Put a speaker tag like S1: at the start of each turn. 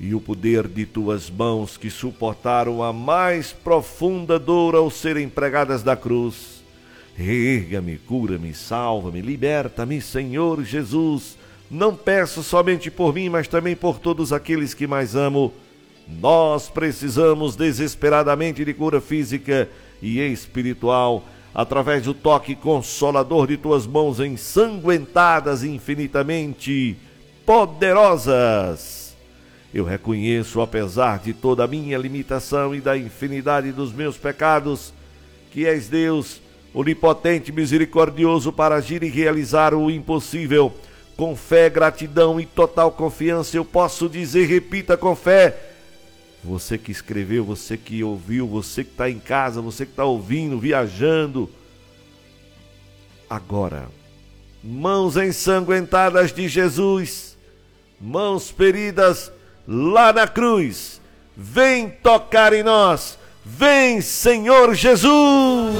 S1: e o poder de tuas mãos que suportaram a mais profunda dor ao serem pregadas da cruz. Reerga-me, cura-me, salva-me, liberta-me, Senhor Jesus. Não peço somente por mim, mas também por todos aqueles que mais amo. Nós precisamos desesperadamente de cura física e espiritual, através do toque consolador de tuas mãos ensanguentadas infinitamente poderosas. Eu reconheço, apesar de toda a minha limitação e da infinidade dos meus pecados, que és Deus, onipotente e misericordioso para agir e realizar o impossível. Com fé, gratidão e total confiança eu posso dizer, repita com fé. Você que escreveu, você que ouviu, você que está em casa, você que está ouvindo, viajando. Agora, mãos ensanguentadas de Jesus, mãos feridas lá na cruz, vem tocar em nós, vem, Senhor Jesus!